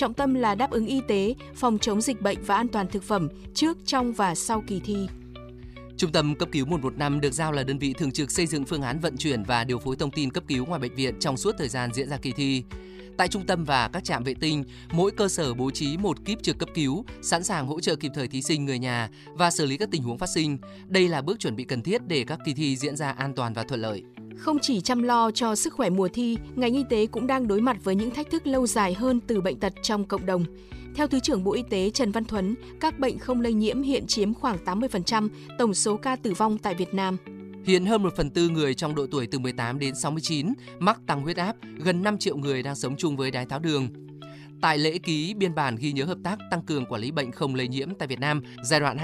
trọng tâm là đáp ứng y tế, phòng chống dịch bệnh và an toàn thực phẩm trước, trong và sau kỳ thi. Trung tâm cấp cứu 115 được giao là đơn vị thường trực xây dựng phương án vận chuyển và điều phối thông tin cấp cứu ngoài bệnh viện trong suốt thời gian diễn ra kỳ thi. Tại trung tâm và các trạm vệ tinh, mỗi cơ sở bố trí một kíp trực cấp cứu, sẵn sàng hỗ trợ kịp thời thí sinh, người nhà và xử lý các tình huống phát sinh. Đây là bước chuẩn bị cần thiết để các kỳ thi diễn ra an toàn và thuận lợi. Không chỉ chăm lo cho sức khỏe mùa thi, ngành y tế cũng đang đối mặt với những thách thức lâu dài hơn từ bệnh tật trong cộng đồng. Theo Thứ trưởng Bộ Y tế Trần Văn Thuấn, các bệnh không lây nhiễm hiện chiếm khoảng 80% tổng số ca tử vong tại Việt Nam. Hiện hơn 1/4 người trong độ tuổi từ 18 đến 69 mắc tăng huyết áp, gần 5 triệu người đang sống chung với đái tháo đường. Tại lễ ký biên bản ghi nhớ hợp tác tăng cường quản lý bệnh không lây nhiễm tại Việt Nam giai đoạn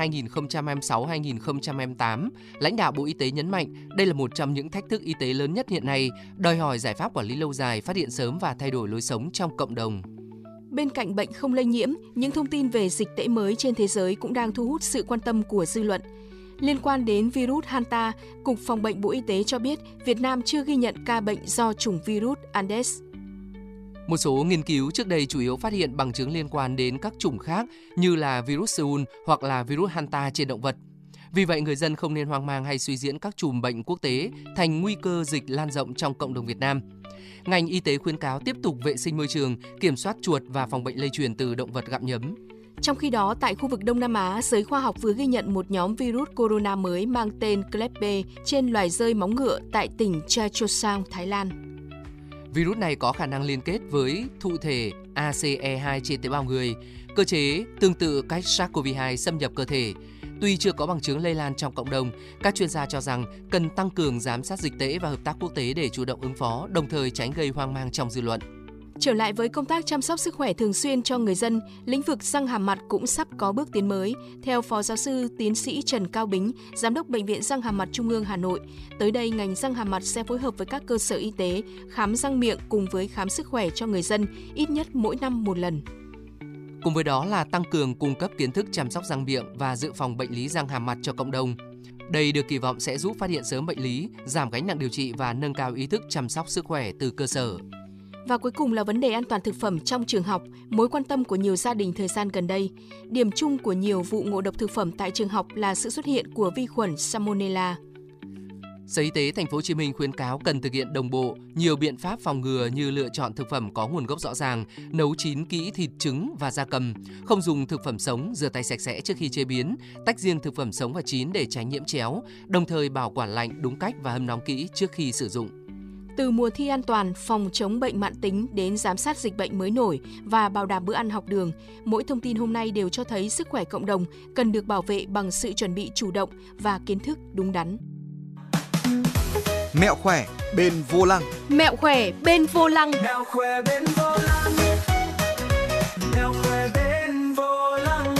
2026-2028, lãnh đạo Bộ Y tế nhấn mạnh đây là một trong những thách thức y tế lớn nhất hiện nay, đòi hỏi giải pháp quản lý lâu dài, phát hiện sớm và thay đổi lối sống trong cộng đồng. Bên cạnh bệnh không lây nhiễm, những thông tin về dịch tễ mới trên thế giới cũng đang thu hút sự quan tâm của dư luận. Liên quan đến virus Hanta, Cục Phòng bệnh Bộ Y tế cho biết Việt Nam chưa ghi nhận ca bệnh do chủng virus Andes. Một số nghiên cứu trước đây chủ yếu phát hiện bằng chứng liên quan đến các chủng khác như là virus Seoul hoặc là virus Hanta trên động vật. Vì vậy, người dân không nên hoang mang hay suy diễn các chùm bệnh quốc tế thành nguy cơ dịch lan rộng trong cộng đồng Việt Nam. Ngành y tế khuyến cáo tiếp tục vệ sinh môi trường, kiểm soát chuột và phòng bệnh lây truyền từ động vật gặm nhấm. Trong khi đó, tại khu vực Đông Nam Á, giới khoa học vừa ghi nhận một nhóm virus corona mới mang tên Clade B trên loài dơi móng ngựa tại tỉnh Chachoengsao, Thái Lan. Virus này có khả năng liên kết với thụ thể ACE2 trên tế bào người, cơ chế tương tự cách SARS-CoV-2 xâm nhập cơ thể. Tuy chưa có bằng chứng lây lan trong cộng đồng, các chuyên gia cho rằng cần tăng cường giám sát dịch tễ và hợp tác quốc tế để chủ động ứng phó, đồng thời tránh gây hoang mang trong dư luận. Trở lại với công tác chăm sóc sức khỏe thường xuyên cho người dân, lĩnh vực răng hàm mặt cũng sắp có bước tiến mới. Theo Phó Giáo sư Tiến sĩ Trần Cao Bính, Giám đốc Bệnh viện Răng Hàm mặt Trung ương Hà Nội, tới đây ngành răng hàm mặt sẽ phối hợp với các cơ sở y tế khám răng miệng cùng với khám sức khỏe cho người dân ít nhất mỗi năm một lần. Cùng với đó là tăng cường cung cấp kiến thức chăm sóc răng miệng và dự phòng bệnh lý răng hàm mặt cho cộng đồng. Đây được kỳ vọng sẽ giúp phát hiện sớm bệnh lý, giảm gánh nặng điều trị và nâng cao ý thức chăm sóc sức khỏe từ cơ sở. Và cuối cùng là vấn đề an toàn thực phẩm trong trường học, mối quan tâm của nhiều gia đình thời gian gần đây. Điểm chung của nhiều vụ ngộ độc thực phẩm tại trường học là sự xuất hiện của vi khuẩn Salmonella. Sở Y tế Thành phố Hồ Chí Minh khuyến cáo cần thực hiện đồng bộ nhiều biện pháp phòng ngừa như lựa chọn thực phẩm có nguồn gốc rõ ràng, nấu chín kỹ thịt, trứng và gia cầm, không dùng thực phẩm sống, rửa tay sạch sẽ trước khi chế biến, tách riêng thực phẩm sống và chín để tránh nhiễm chéo, đồng thời bảo quản lạnh đúng cách và hâm nóng kỹ trước khi sử dụng. Từ mùa thi an toàn, phòng chống bệnh mãn tính đến giám sát dịch bệnh mới nổi và bảo đảm bữa ăn học đường, mỗi thông tin hôm nay đều cho thấy sức khỏe cộng đồng cần được bảo vệ bằng sự chuẩn bị chủ động và kiến thức đúng đắn. Mẹo khỏe bên vô lăng. Mẹo khỏe bên vô lăng. Mẹo khỏe bên vô lăng. Mẹo khỏe bên vô lăng.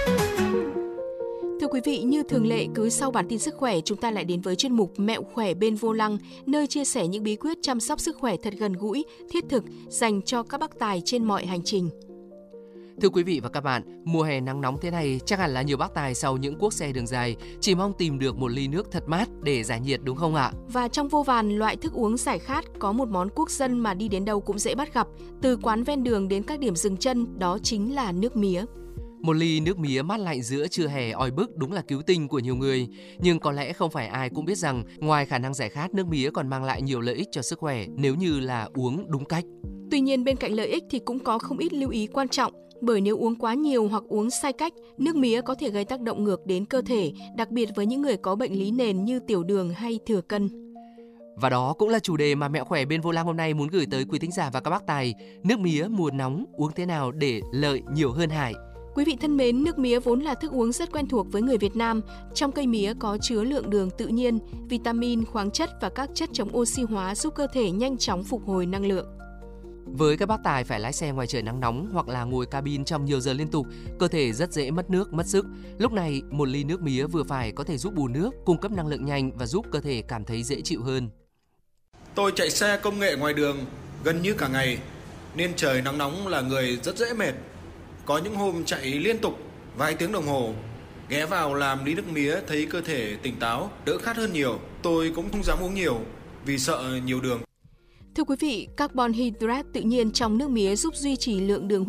Thưa quý vị, như thường lệ, cứ sau bản tin sức khỏe, chúng ta lại đến với chuyên mục Mẹo khỏe bên vô lăng, nơi chia sẻ những bí quyết chăm sóc sức khỏe thật gần gũi, thiết thực dành cho các bác tài trên mọi hành trình. Thưa quý vị và các bạn, mùa hè nắng nóng thế này chắc hẳn là nhiều bác tài sau những cuốc xe đường dài chỉ mong tìm được một ly nước thật mát để giải nhiệt, đúng không ạ? Và trong vô vàn loại thức uống giải khát, có một món quốc dân mà đi đến đâu cũng dễ bắt gặp, từ quán ven đường đến các điểm dừng chân, đó chính là nước mía. Một ly nước mía mát lạnh giữa trưa hè oi bức đúng là cứu tinh của nhiều người. Nhưng có lẽ không phải ai cũng biết rằng ngoài khả năng giải khát, nước mía còn mang lại nhiều lợi ích cho sức khỏe nếu như là uống đúng cách. Tuy nhiên, bên cạnh lợi ích thì cũng có không ít lưu ý quan trọng. Bởi nếu uống quá nhiều hoặc uống sai cách, nước mía có thể gây tác động ngược đến cơ thể, đặc biệt với những người có bệnh lý nền như tiểu đường hay thừa cân. Và đó cũng là chủ đề mà Mẹo khỏe bên vô lăng hôm nay muốn gửi tới quý thính giả và các bác tài. Nước mía mùa nóng uống thế nào để lợi nhiều hơn hại? Quý vị thân mến, nước mía vốn là thức uống rất quen thuộc với người Việt Nam. Trong cây mía có chứa lượng đường tự nhiên, vitamin, khoáng chất và các chất chống oxy hóa giúp cơ thể nhanh chóng phục hồi năng lượng. Với các bác tài phải lái xe ngoài trời nắng nóng hoặc là ngồi cabin trong nhiều giờ liên tục, cơ thể rất dễ mất nước, mất sức. Lúc này, một ly nước mía vừa phải có thể giúp bù nước, cung cấp năng lượng nhanh và giúp cơ thể cảm thấy dễ chịu hơn. Tôi chạy xe công nghệ ngoài đường gần như cả ngày, nên trời nắng nóng là người rất dễ mệt. Có những hôm chạy liên tục vài tiếng đồng hồ, ghé vào làm ly nước mía thấy cơ thể tỉnh táo, đỡ khát hơn nhiều. Tôi cũng không dám uống nhiều vì sợ nhiều đường. Thưa quý vị, carbon hydrate tự nhiên trong nước mía giúp duy trì lượng đường